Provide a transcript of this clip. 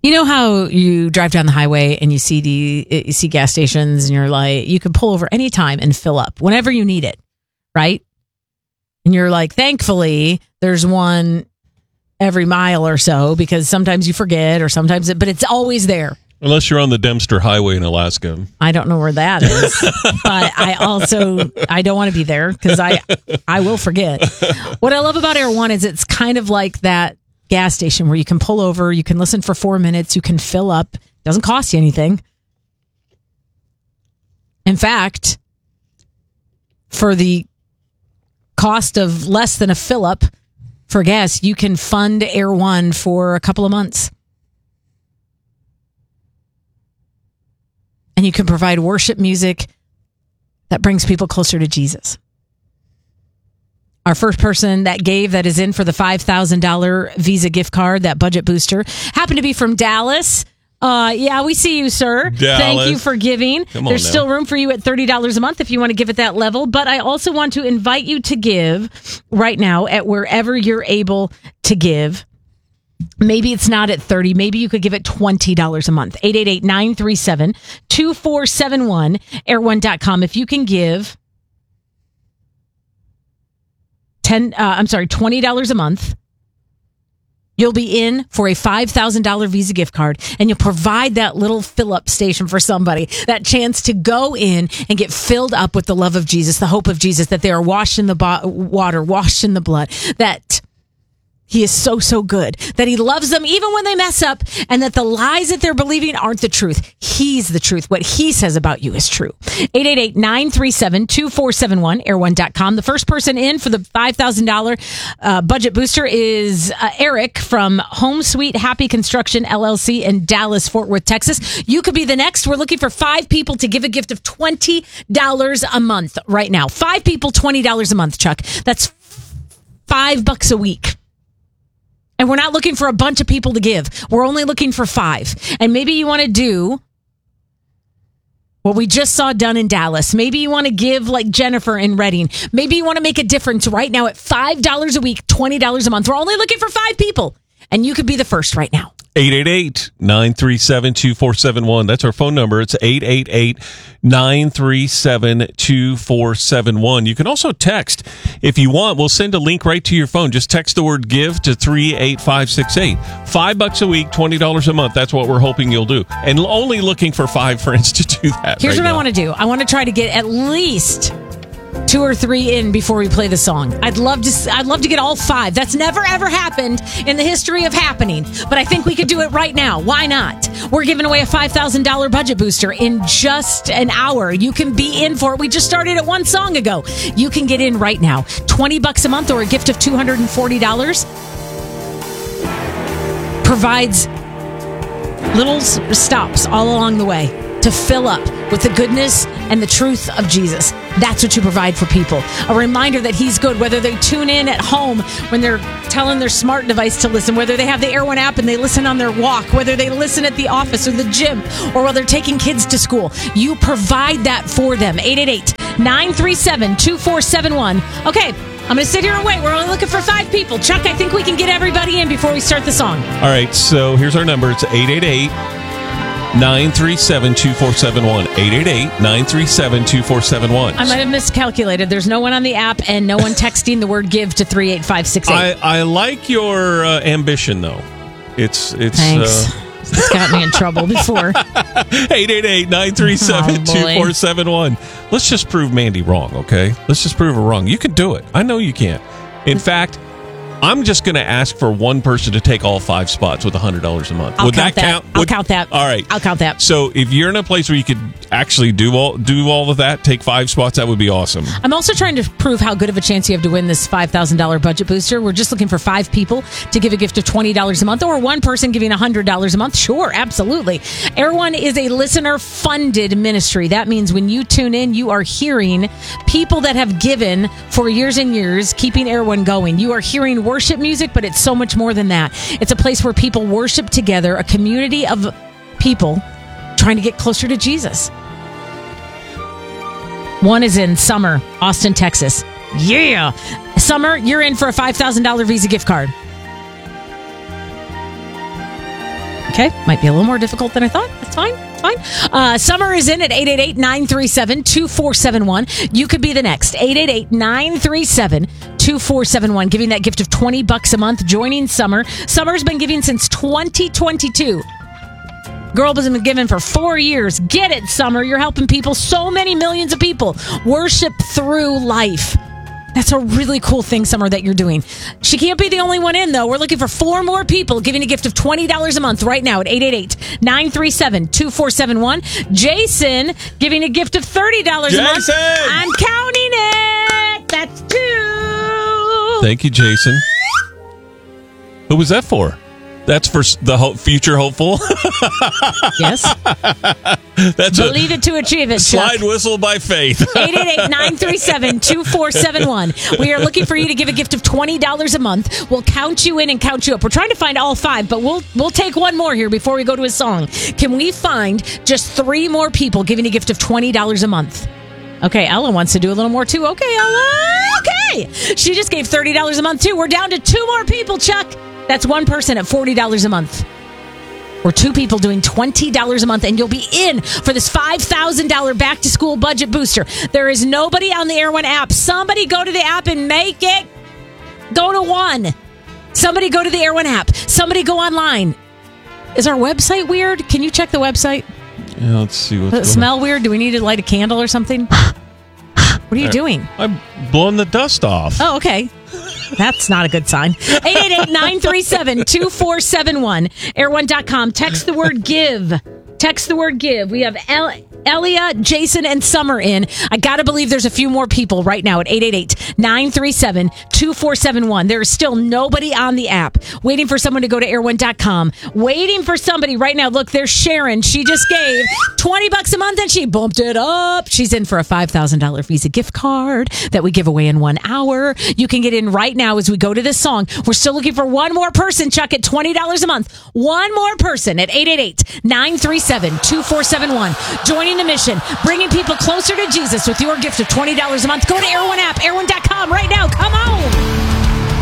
You know how you drive down the highway and you see gas stations and you're like, you can pull over anytime and fill up whenever you need it, right? And you're like, thankfully, there's one every mile or so because sometimes you forget or sometimes but it's always there. Unless you're on the Dempster Highway in Alaska. I don't know where that is, but I don't want to be there because I will forget. What I love about Air One is it's kind of like that gas station where you can pull over, you can listen for 4 minutes, you can fill up. It doesn't cost you anything. In fact, for the cost of less than a fill up for gas, you can fund Air One for a couple of months. And you can provide worship music that brings people closer to Jesus. Our first person that gave that is in for the $5,000 Visa gift card, that budget booster, happened to be from Dallas. Yeah, we see you, sir. Dallas. Thank you for giving. There's still room for you at $30 a month if you want to give at that level. But I also want to invite you to give right now at wherever you're able to give. Maybe it's not at 30. Maybe you could give it $20 a month. 888-937-2471, air1.com. If you can give $20 a month, you'll be in for a $5,000 Visa gift card, and you'll provide that little fill-up station for somebody, that chance to go in and get filled up with the love of Jesus, the hope of Jesus, that they are washed in the water, washed in the blood, that He is so, so good, that He loves them even when they mess up, and that the lies that they're believing aren't the truth. He's the truth. What He says about you is true. 888-937-2471, air1.com. The first person in for the $5,000 budget booster is Eric from Home Sweet Happy Construction, LLC in Dallas, Fort Worth, Texas. You could be the next. We're looking for 5 people to give a gift of $20 a month right now. 5 people, $20 a month, Chuck. That's $5 a week. And we're not looking for a bunch of people to give. We're only looking for 5. And maybe you want to do what we just saw done in Dallas. Maybe you want to give like Jennifer in Redding. Maybe you want to make a difference right now at $5 a week, $20 a month. We're only looking for 5 people. And you could be the first right now. 888-937-2471. That's our phone number. It's 888-937-2471. You can also text if you want. We'll send a link right to your phone. Just text the word give to 38568. $5 a week, $20 a month. That's what we're hoping you'll do. And only looking for 5 friends to do that. Here's right what now. I want to do. I want to try to get at least 2 or 3 in before we play the song. I'd love to get all 5. That's never ever happened in the history of happening, but I think we could do it right now. Why not? We're giving away a $5,000 budget booster in just an hour. You can be in for it. We just started it 1 song ago. You can get in right now. $20 a month or a gift of $240 provides little stops all along the way to fill up with the goodness and the truth of Jesus. That's what you provide for people. A reminder that He's good, whether they tune in at home when they're telling their smart device to listen, whether they have the Air One app and they listen on their walk, whether they listen at the office or the gym, or while they're taking kids to school. You provide that for them. 888-937-2471. Okay, I'm going to sit here and wait. We're only looking for 5 people. Chuck, I think we can get everybody in before we start the song. All right, so here's our number. It's 888-937-2471. 888-937-2471. I might have miscalculated. There's no one on the app and no one texting the word give to 38568. I like your ambition, though. It's Thanks. It's got me in trouble before. 888-937-2471. Let's just prove Mandy wrong, okay? Let's just prove her wrong. You can do it. I know you can. In fact, I'm just going to ask for one person to take all 5 spots with $100 a month. Would that count? I'll count that. All right. I'll count that. So if you're in a place where you could actually do all of that, take 5 spots, that would be awesome. I'm also trying to prove how good of a chance you have to win this $5,000 budget booster. We're just looking for 5 people to give a gift of $20 a month, or 1 person giving $100 a month. Sure, absolutely. Air One is a listener-funded ministry. That means when you tune in, you are hearing people that have given for years and years, keeping Air One going. You are hearing worship music, but it's so much more than that. It's a place where people worship together, a community of people trying to get closer to Jesus. One is in Summer, Austin, Texas. Yeah! Summer, you're in for a $5,000 Visa gift card. Okay, might be a little more difficult than I thought. That's fine. It's fine. Summer is in at 888-937-2471. You could be the next. 888-937-2471. Giving that gift of $20 a month. Joining Summer. Summer's been giving since 2022. Girl has been giving for 4 years. Get it, Summer. You're helping people. So many millions of people worship through life. That's a really cool thing, Summer, that you're doing. She can't be the only one in, though. We're looking for 4 more people giving a gift of $20 a month right now at 888-937-2471. Jason giving a gift of $30 a month. I'm counting it. That's 2. Thank you, Jason. Who was that for? That's for the future hopeful. Yes. Believe it to achieve it. Slide whistle by faith. 888-937-2471. We are looking for you to give a gift of $20 a month. We'll count you in and count you up. We're trying to find all 5, but we'll take one more here before we go to a song. Can we find just 3 more people giving a gift of $20 a month? Okay, Ella wants to do a little more too. Okay, Ella. Okay. She just gave $30 a month too. We're down to 2 more people, Chuck. That's one person at $40 a month. Or 2 people doing $20 a month, and you'll be in for this $5,000 back-to-school budget booster. There is nobody on the Air One app. Somebody go to the app and make it go to 1. Somebody go to the Air One app. Somebody go online. Is our website weird? Can you check the website? Yeah, let's see. Does it smell weird? Do we need to light a candle or something? What are you doing? I'm blowing the dust off. Oh, okay. That's not a good sign. 888-937-2471. Air1.com. Text the word give. Text the word give. We have Elia, Jason, and Summer in. I got to believe there's a few more people right now at 888-937-2471. There is still nobody on the app. Waiting for someone to go to air1.com. Waiting for somebody right now. Look, there's Sharon. She just gave $20 a month and she bumped it up. She's in for a $5,000 Visa gift card that we give away in 1 hour. You can get in right now as we go to this song. We're still looking for one more person, Chuck, at $20 a month. One more person at 888-937-2471. Joining the mission, bringing people closer to Jesus with your gift of $20 a month. Go to Air One app, air1.com right now. Come on.